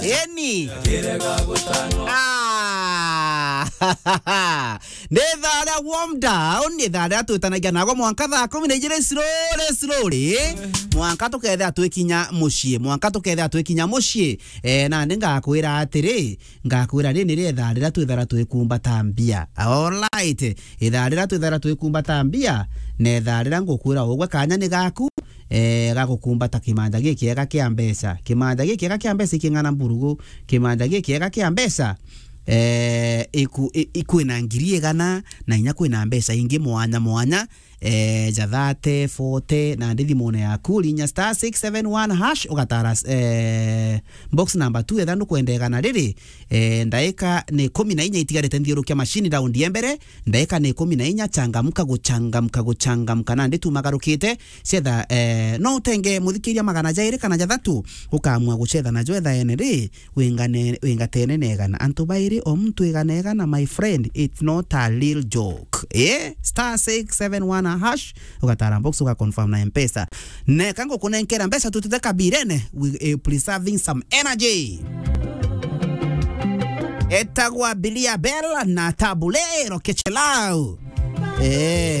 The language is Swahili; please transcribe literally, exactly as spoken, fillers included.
eni ah Nethala warm down nethala tutanagia nago mwanka thaa kumi na igĩrĩ slowly slowly mwanka tuketha twikinya muciĩ mwanka tuketha twikinya muciĩ eh na ningakwira atiri ngakwira ri ni retha rira twithara twikumba tambia all right itha rira twithara twikumba tambia netha rira ngukwira ugwe kanya ni gaku eh gagukumba ta kimanda giki ega kia mbeca kimanda giki ega kia mbeca kingana mburugu kimanda giki ega kia mbeca eh iku iku na ngiri egana na inya kwina mbeca ingi mwanya mwanya eh ja thirty forty na ndithi mone ya kulinya star six seven one hash ugatara eh box number two etha nukwendega na riri eh ndaika ni kumi na inya itigarite nthiurukia machine round ya mbere ndaika ni kumi na inya changamka guchangamka guchangamka na nditu magarukite cetha eh no tenge muthikiria magana jairi kana jathatu ukamwa gucetha na joetha eneri wingane wingatene negana antu bairi o mtu iganegana my friend it's not a real joke eh star six seven one hash ugatara box uka confirm na mpesa ne kango kunenkera mpesa tuteka birene we uh, preserving some energy etagwa bilia bella na tabulero kechelau eh